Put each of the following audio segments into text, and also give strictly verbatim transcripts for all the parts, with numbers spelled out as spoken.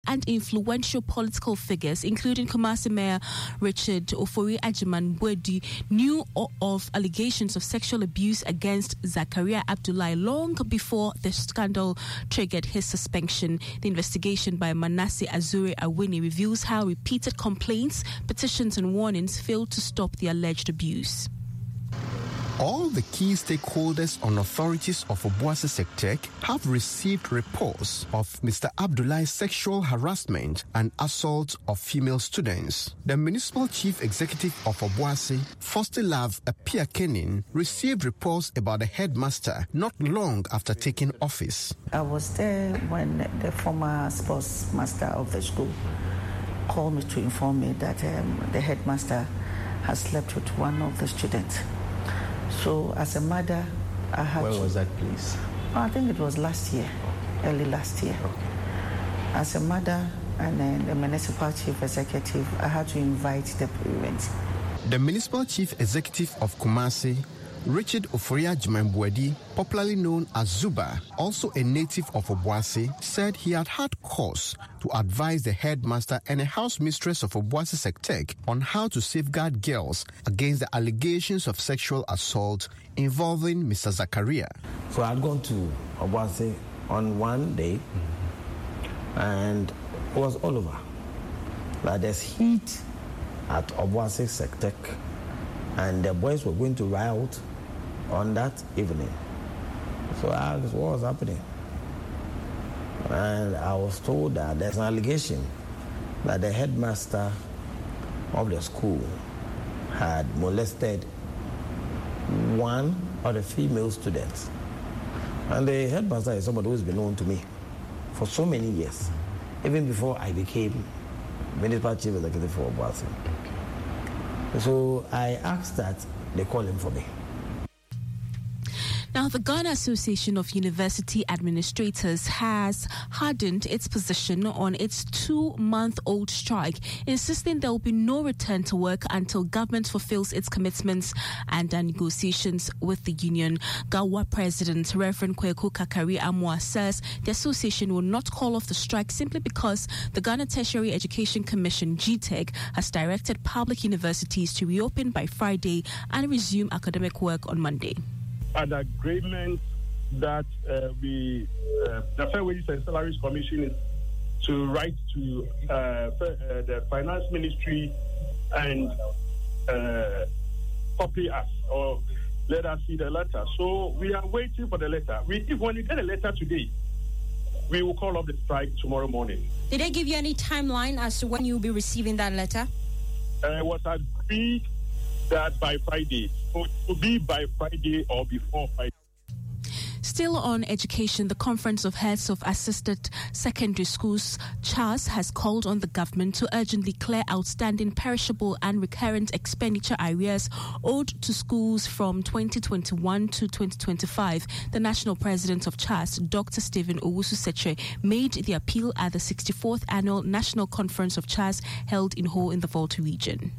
and influential political figures, including Kumasi Mayor Richard Ofori-Agyeman-Boadi, knew of allegations of sexual abuse against Zachariah Abdullahi long before the scandal triggered his suspension. The investigation by Manasseh Azure Awini reveals how repeated complaints, petitions and warnings failed to stop the alleged abuse. All the key stakeholders and authorities of Obuasi Sectec have received reports of Mister Abdullahi's sexual harassment and assault of female students. The Municipal Chief Executive of Obuasi, Fostilove Apia-Kenin, received reports about the headmaster not long after taking office. I was there when the former sports master of the school called me to inform me that um, the headmaster has slept with one of the students. So as a mother, I had When to, was that, please? I think it was last year, early last year. Okay. As a mother and then the municipal chief executive, I had to invite the parents. The Municipal Chief Executive of Kumasi, Richard Ofori-Agyeman-Boadi, popularly known as Zuba, also a native of Obuasi, said he had had cause to advise the headmaster and a house mistress of Obuasi Sectec on how to safeguard girls against the allegations of sexual assault involving Mister Zachariah. So I'd gone to Obuasi on one day, mm-hmm. and it was all over. Like there's heat at Obuasi Sectec, and the boys were going to riot on that evening. So I asked what was happening. And I was told that there's an allegation that the headmaster of the school had molested one of the female students. And the headmaster is somebody who's been known to me for so many years, even before I became Municipal Chief Executive for Obuasi. So I asked that they call him for me. Now, the Ghana Association of University Administrators has hardened its position on its two-month-old strike, insisting there will be no return to work until government fulfills its commitments and uh, negotiations with the union. GAWA President Reverend Kweku Kakari Amwa says the association will not call off the strike simply because the Ghana Tertiary Education Commission, G T E C, has directed public universities to reopen by Friday and resume academic work on Monday. An agreement that uh, we, uh, the Fair Wages and Salaries Commission is to write to uh, uh, the Finance Ministry and uh, copy us or let us see the letter. So we are waiting for the letter. We, if when we get a letter today, we will call off the strike tomorrow morning. Did they give you any timeline as to when you'll be receiving that letter? Uh, it was agreed that by Friday. So it will be by Friday or before Friday. Still on education, the Conference of Heads of Assisted Secondary Schools, CHAS, has called on the government to urgently clear outstanding perishable and recurrent expenditure arrears owed to schools from twenty twenty-one to twenty twenty-five. The national president of CHAS, Doctor Stephen Owusu-Seche, made the appeal at the sixty-fourth Annual National Conference of CHAS held in Ho in the Volta region.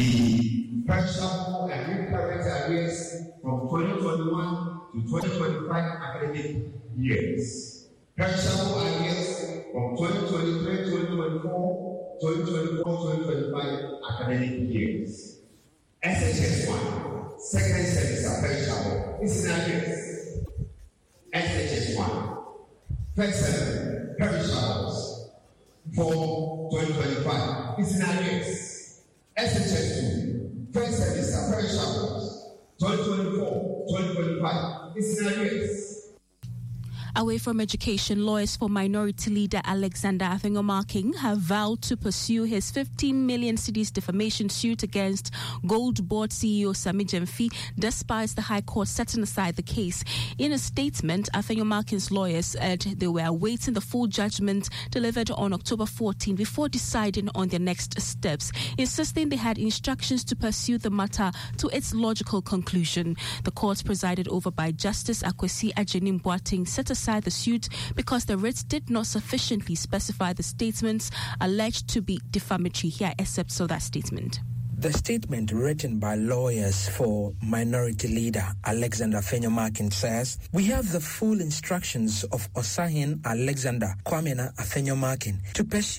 The perishable and recurrent arrears from twenty twenty-one to twenty twenty-five academic years. Perishable arrears from twenty twenty-three, twenty twenty-four, twenty twenty-four, twenty twenty-five academic years. S H S one, second semester perishable, is in arrears. S H S one, first semester perishables for twenty twenty-five, is in arrears. S H S two, first semester perishables, twenty twenty-four, twenty twenty-five, is in arrears. Away from education, lawyers for minority leader Alexander Afenyo-Markin have vowed to pursue his fifteen million cedis defamation suit against Gold Board C E O Sami Gyamfi, despite the High Court setting aside the case. In a statement, Afenyo-Markin's lawyers said they were awaiting the full judgment delivered on October fourteenth before deciding on their next steps, insisting they had instructions to pursue the matter to its logical conclusion. The court, presided over by Justice Akwesi Ajenim-Boateng, set aside the suit because the writ did not sufficiently specify the statements alleged to be defamatory. Here, excerpts of that statement. The statement written by lawyers for minority leader Alexander Afenyo-Markin says, "We have the full instructions of Osahin Alexander Kwamena Afenyo-Markin to pursue